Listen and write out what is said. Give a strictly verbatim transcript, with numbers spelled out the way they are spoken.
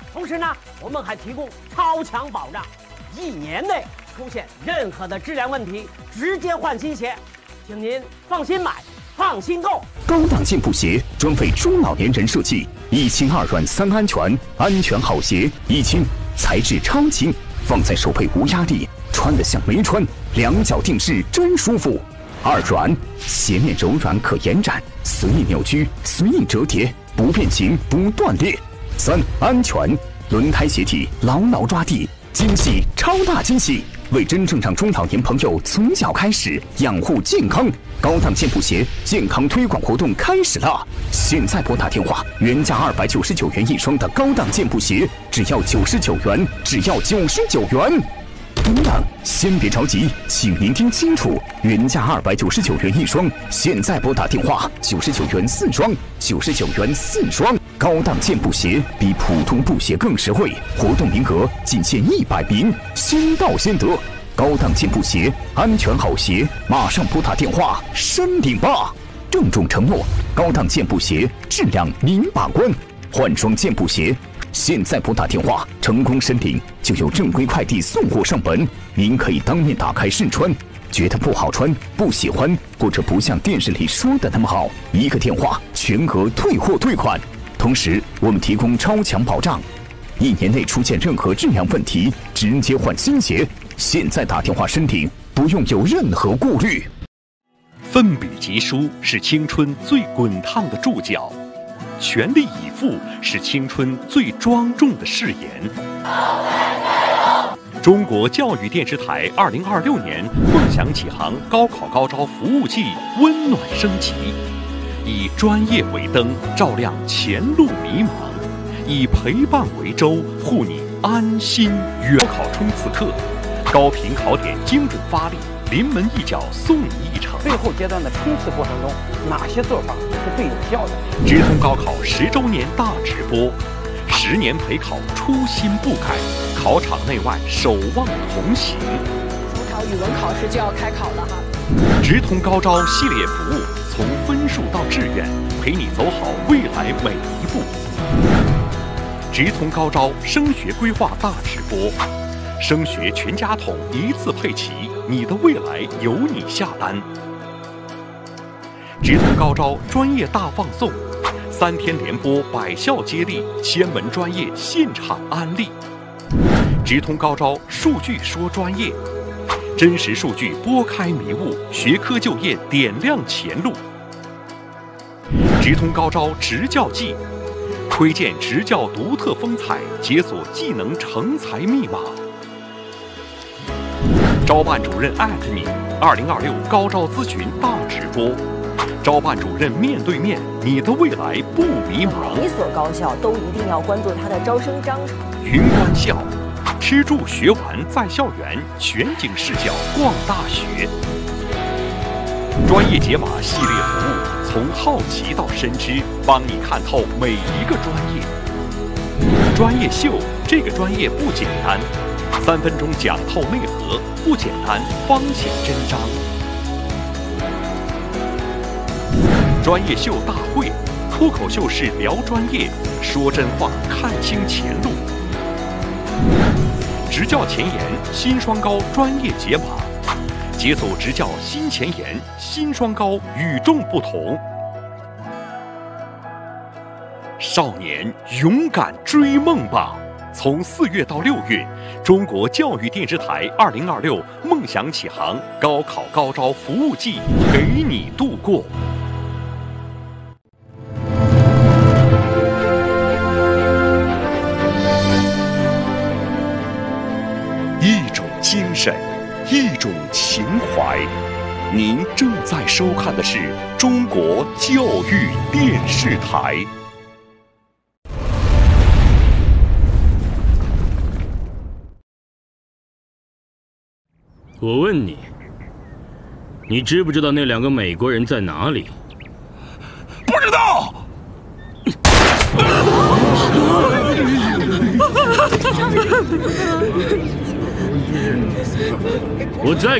同时呢，我们还提供超强保障，一年内出现任何的质量问题，直接换新鞋，请您放心买，放心购。 高档健步鞋专为中老年人设计，一轻二软三安全，安全好鞋。一轻材质超轻，放在手背无压力，穿得像没穿，两脚定制真舒服。二软，鞋面柔软可延展，随意扭曲，随意折叠，不变形不断裂。三安全，轮胎鞋体牢牢抓地，惊喜超大惊喜！为真正让中老年朋友从脚开始养护健康，高档健步鞋健康推广活动开始了！现在拨打电话，原价二百九十九元一双的高档健步鞋，只要九十九元，只要九十九元。等等，先别着急，请您听清楚，原价二百九十九元一双，现在拨打电话，九十九元四双，九十九元四双。高档健步鞋比普通布鞋更实惠，活动名额仅限一百名，先到先得。高档健步鞋，安全好鞋，马上拨打电话申领吧！郑重承诺，高档健步鞋质量您把关，换双健步鞋。现在拨打电话，成功申领就有正规快递送货上门，您可以当面打开试穿，觉得不好穿、不喜欢，或者不像电视里说的那么好，一个电话全额退货退款。同时，我们提供超强保障，一年内出现任何质量问题，直接换新鞋。现在打电话申领，不用有任何顾虑。 奋笔疾书是青春最滚烫的注脚，全力以赴是青春最庄重的誓言。中国教育电视台二零二六年梦想启航高考高招服务季温暖升级，以专业为灯，照亮前路迷茫；以陪伴为舟，护你安心远。高考冲刺课，高频考点精准发力，临门一脚送你一程。 最后阶段的冲刺过程中，哪些做法是最有效的？ 直通高考十周年大直播，十年陪考初心不改，考场内外守望同行。 中考语文考试就要开考了哈。 直通高招系列服务，从分数到志愿，陪你走好未来每一步。直通高招升学规划大直播，升学全家桶一次配齐，你的未来由你下单。直通高招专业大放送，三天连播百校接力，千门专业现场安利。直通高招数据说专业，真实数据拨开迷雾，学科就业点亮前路。直通高招职教季，窥见职教独特风采，解锁技能成才密码。招办主任艾特你，二零二六高招咨询大直播，招办主任面对面，你的未来不迷茫。 每一所高校都一定要关注它的招生章程。 云观校，吃住学玩在校园，全景视角逛大学。专业解码系列服务，从好奇到深知，帮你看透每一个专业。专业秀，这个专业不简单，三分钟讲透内核，不简单方显真章。专业秀大会，脱口秀式聊专业，说真话，看清前路。职教前沿，新双高专业解码，解锁职教新前沿，新双高与众不同。少年勇敢追梦吧！从四月到六月，中国教育电视台二零二六梦想启航高考高招服务季，陪你度过。一种精神，一种情怀。您正在收看的是中国教育电视台。 我问你，你知不知道那两个美国人在哪里？ 不知道。 我再